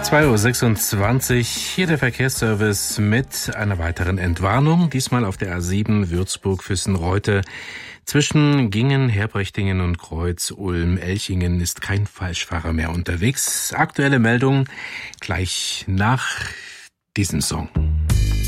2:26 Uhr, hier der Verkehrsservice mit einer weiteren Entwarnung, diesmal auf der A7 Würzburg-Füssen-Reute. Zwischen Gingen, Herbrechtingen und Kreuz Ulm-Elchingen ist kein Falschfahrer mehr unterwegs. Aktuelle Meldung gleich nach diesem Song.